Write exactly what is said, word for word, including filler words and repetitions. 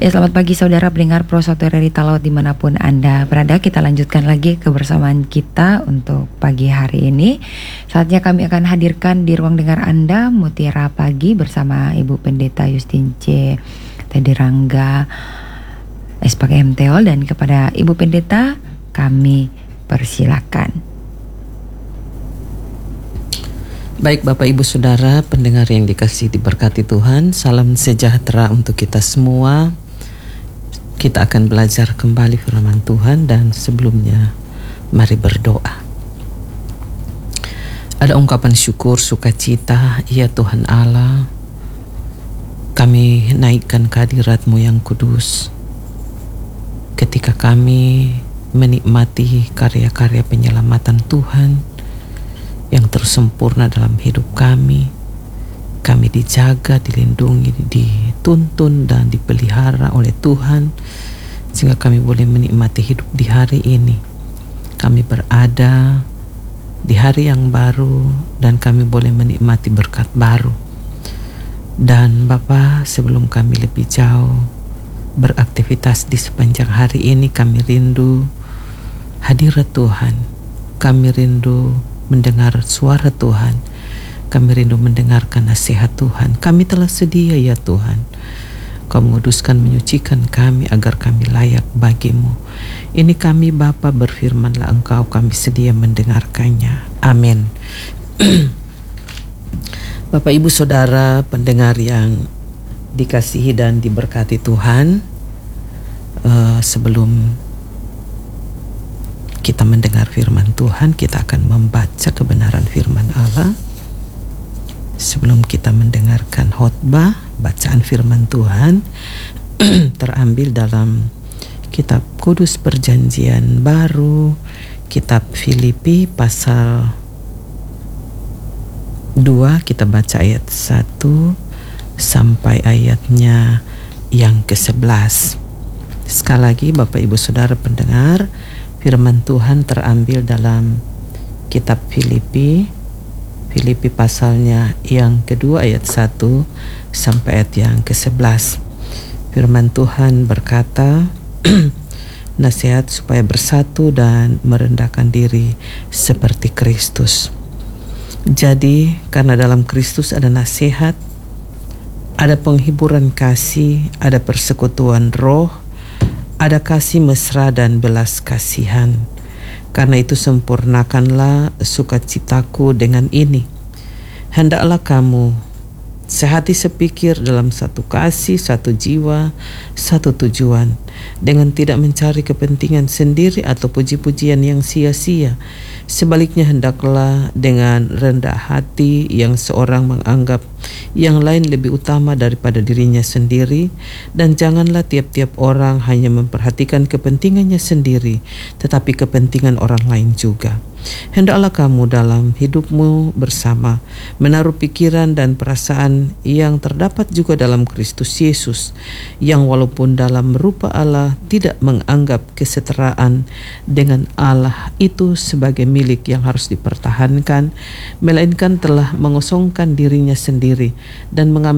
Ya, selamat pagi saudara pendengar Pro Satu Realita Laut dimanapun Anda berada. Kita lanjutkan lagi kebersamaan kita untuk pagi hari ini. Saatnya kami akan hadirkan di ruang dengar Anda Mutiara Pagi bersama Ibu Pendeta Justin C. Teddy Rangga S P K M Teol, dan kepada Ibu Pendeta kami persilakan. Baik Bapak Ibu Saudara pendengar yang dikasihi diberkati Tuhan, salam sejahtera untuk kita semua. Kita akan belajar kembali firman Tuhan, dan sebelumnya mari berdoa. Ada ungkapan syukur, sukacita, ya Tuhan Allah, kami naikkan kehadirat-Mu yang kudus ketika kami menikmati karya-karya penyelamatan Tuhan yang tersempurna dalam hidup kami. Kami dijaga, dilindungi, dituntun dan dipelihara oleh Tuhan sehingga kami boleh menikmati hidup di hari ini. Kami berada di hari yang baru dan kami boleh menikmati berkat baru. Dan Bapa, sebelum kami lebih jauh beraktivitas di sepanjang hari ini, kami rindu hadirat Tuhan. Kami rindu mendengar suara Tuhan. Kami rindu mendengarkan nasihat Tuhan. Kami telah sedia ya Tuhan. Kau menguduskan, menyucikan kami agar kami layak bagimu. Ini kami Bapa, berfirmanlah Engkau, kami sedia mendengarkannya. Amin. Bapak Ibu Saudara pendengar yang dikasihi dan diberkati Tuhan, uh, sebelum kita mendengar firman Tuhan, kita akan membaca kebenaran firman Allah. Sebelum kita mendengarkan khotbah, bacaan firman Tuhan terambil dalam kitab Kudus Perjanjian Baru, kitab Filipi pasal dua, kita baca ayat satu sampai ayatnya yang kesebelas. Sekali lagi Bapak Ibu Saudara pendengar, firman Tuhan terambil dalam kitab Filipi, Filipi pasalnya yang kedua ayat satu sampai ayat yang kesebelas. Firman Tuhan berkata, nasihat supaya bersatu dan merendahkan diri seperti Kristus. Jadi karena dalam Kristus ada nasihat, ada penghiburan kasih, ada persekutuan roh, ada kasih mesra dan belas kasihan. Karena itu sempurnakanlah sukacitaku dengan ini. Hendaklah kamu sehati sepikir dalam satu kasih, satu jiwa, satu tujuan, dengan tidak mencari kepentingan sendiri atau puji-pujian yang sia-sia. Sebaliknya hendaklah dengan rendah hati yang seorang menganggap yang lain lebih utama daripada dirinya sendiri, dan janganlah tiap-tiap orang hanya memperhatikan kepentingannya sendiri, tetapi kepentingan orang lain juga. Hendaklah kamu dalam hidupmu bersama menaruh pikiran dan perasaan yang terdapat juga dalam Kristus Yesus, yang walaupun dalam rupa Allah tidak menganggap kesetaraan dengan Allah itu sebagai milik yang harus dipertahankan, melainkan telah mengosongkan dirinya sendiri dan mengambil